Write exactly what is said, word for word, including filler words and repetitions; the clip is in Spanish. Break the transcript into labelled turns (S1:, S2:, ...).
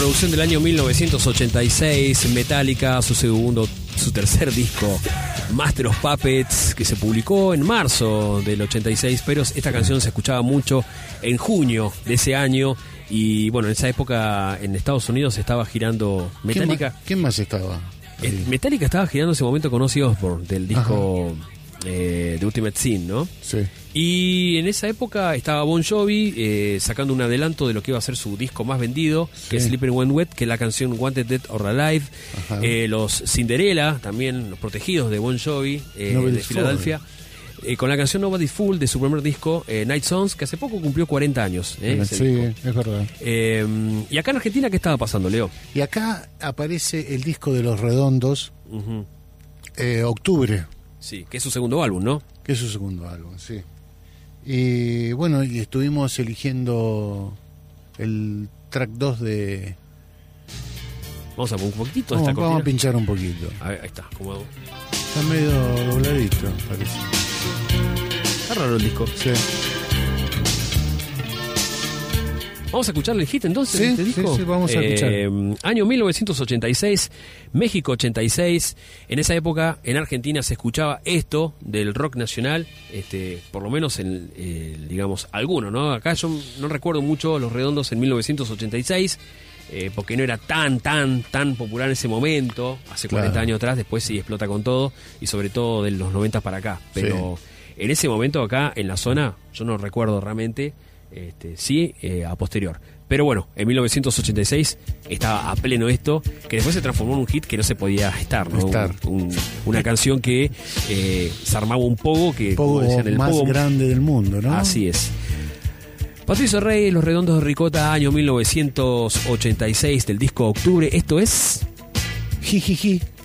S1: Producción del año mil novecientos ochenta y seis, Metallica, su segundo, su tercer disco, Master of Puppets, que se publicó en marzo del ochenta y seis, pero esta canción se escuchaba mucho en junio de ese año. Y bueno, en esa época en Estados Unidos estaba girando Metallica.
S2: ¿Quién más, ¿quién más estaba?
S1: Eh, Metallica estaba girando en ese momento con Ozzy Osbourne, del disco eh, The Ultimate Sin, ¿no?
S2: Sí.
S1: Y en esa época estaba Bon Jovi eh, sacando un adelanto de lo que iba a ser su disco más vendido, sí, que es Sleeping When Wet, que es la canción Wanted Dead or Alive. Eh, los Cinderella, también los protegidos de Bon Jovi, eh, de Filadelfia. Eh, con la canción Nobody's Fool de su primer disco, eh, Night Songs, que hace poco cumplió cuarenta años. Eh,
S2: sí, disco. Es verdad.
S1: Eh, y acá en Argentina, ¿qué estaba pasando, Leo?
S2: Y acá aparece el disco de Los Redondos, uh-huh. eh, Octubre.
S1: Sí, que es su segundo álbum, ¿no?
S2: Que es su segundo álbum, sí. Y bueno, y estuvimos eligiendo el track dos de...
S1: Vamos a poner un poquitito
S2: vamos,
S1: esta cortina.
S2: Vamos a pinchar un poquito.
S1: A ver, ahí está, como...
S2: Está medio dobladito, parece.
S1: Está raro el disco.
S2: Sí.
S1: Vamos a escuchar el hit entonces,
S2: sí,
S1: este disco.
S2: Sí, sí, vamos a escuchar.
S1: Eh, año mil novecientos ochenta y seis, México ochenta y seis. En esa época, en Argentina se escuchaba esto del rock nacional, este, por lo menos en, eh, digamos, alguno, ¿no? Acá yo no recuerdo mucho Los Redondos en mil novecientos ochenta y seis, eh, porque no era tan, tan, tan popular en ese momento, hace cuarenta
S2: claro.
S1: años atrás, después sí explota con todo, y sobre todo de los noventa para acá. Pero sí. En ese momento acá, en la zona, yo no recuerdo realmente. Este, sí, eh, a posterior. Pero bueno, en mil novecientos ochenta y seis estaba a pleno esto, que después se transformó en un hit que no se podía estar, ¿no?
S2: Estar.
S1: Un, un, una canción que eh, se armaba un pogo, que
S2: pogo
S1: como decían, el
S2: más
S1: pogo
S2: grande del mundo, ¿no?
S1: Así es. Patricio Rey, Los Redondos de Ricota, año mil novecientos ochenta y seis, del disco Octubre. Esto es...
S2: Jijiji.